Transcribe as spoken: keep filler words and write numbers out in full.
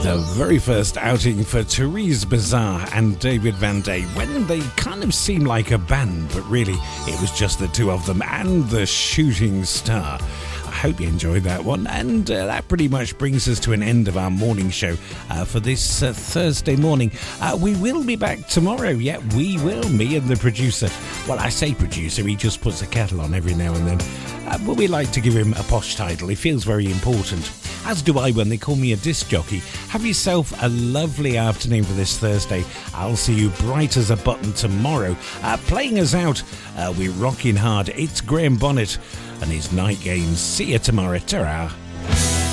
The very first outing for Therese Bizarre and David Van Day, when they kind of seemed like a band, but really it was just the two of them and the shooting star. I hope you enjoyed that one, and uh, that pretty much brings us to an end of our morning show uh, for this uh, Thursday morning. Uh, we will be back tomorrow, yeah, we will, me and the producer. Well, I say producer, he just puts a kettle on every now and then, uh, but we like to give him a posh title. He feels very important, as do I when they call me a disc jockey. Have yourself a lovely afternoon for this Thursday. I'll see you bright as a button tomorrow. Uh, playing us out, uh, we're rocking hard. It's Graham Bonnet and his Night Games. See you tomorrow. Ta-ra.